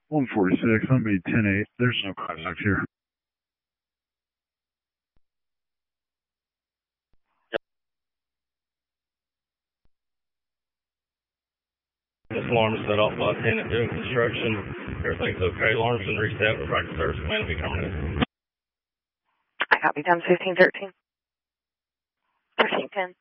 146, I'm be 10-8. There's no contacts here. This alarm is set off by a tenant doing construction. Everything's okay. Alarm's been reset. We're back to service. Plan to be coming in. I copy. Times 1513. 1310.